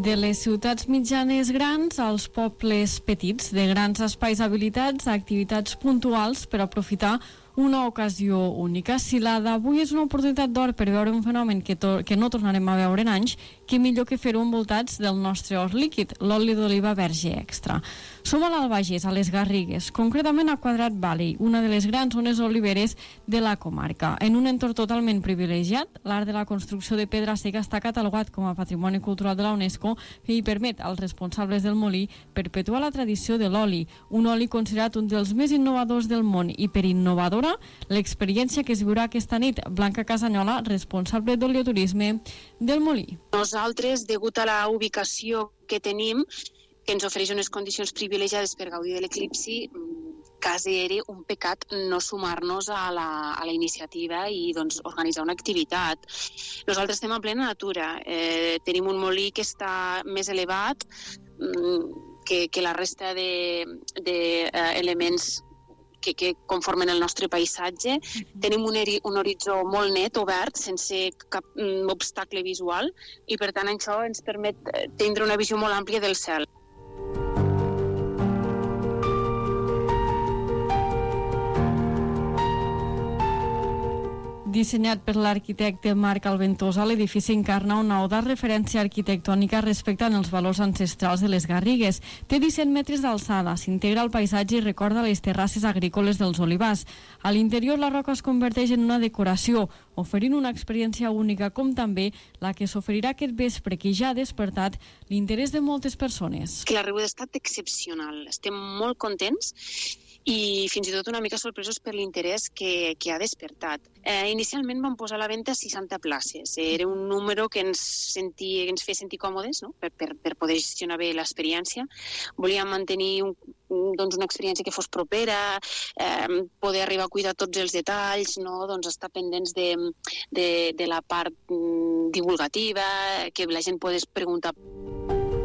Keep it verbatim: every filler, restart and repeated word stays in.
De les ciutats mitjanes grans als pobles petits, de grans espais habilitats a activitats puntuals per aprofitar una ocasió única. Si la d'avui és una oportunitat d'or per veure un fenomen que, to- que no tornarem a veure en anys, què millor que fer-ho envoltats del nostre or líquid, l'oli d'oliva verge extra. Som a l'Albagés, a les Garrigues, concretament a Quadrat Valley, una de les grans zones oliveres de la comarca. En un entorn totalment privilegiat, l'art de la construcció de pedra seca està catalogat com a Patrimoni Cultural de la UNESCO i permet als responsables del molí perpetuar la tradició de l'oli, un oli considerat un dels més innovadors del món, i per innovadora l'experiència que es viurà aquesta nit. Blanca Casanyola, responsable d'olioturisme del molí. Nosaltres, degut a la ubicació que tenim, que ens ofereix unes condicions privilegiades per gaudir de l'eclipsi, quasi era un pecat no sumar-nos a la, a la iniciativa i doncs, organitzar una activitat. Nosaltres estem en plena natura, eh, tenim un molí que està més elevat que, que la resta d'elements de, de, eh, elements que, que conformen el nostre paisatge. Mm-hmm. Tenim un, eri, un horitzó molt net, obert, sense cap mm, obstacle visual, i per tant això ens permet tindre una visió molt àmplia del cel. Dissenyat per l'arquitecte Marc Alventosa, l'edifici encarna una audaz referència arquitectònica respectant els valors ancestrals de les Garrigues. Té disset metres d'alçada, s'integra al paisatge i recorda les terrasses agrícoles dels olivars. A l'interior la roca es converteix en una decoració, oferint una experiència única, com també la que s'oferirà aquest vespre, que ja ha despertat l'interès de moltes persones. Que la rebuda ha estat excepcional, estem molt contents i fins i tot una mica sorpresos per l'interès que, que ha despertat. Eh, inicialment vam posar a la venda seixanta places. Era un número que ens, sentia, que ens feia sentir còmodes, no? per, per, per poder gestionar bé l'experiència. Volíem mantenir un, doncs una experiència que fos propera, eh, poder arribar a cuidar tots els detalls, no? Doncs estar pendents de, de, de la part mm, divulgativa, que la gent pogués preguntar.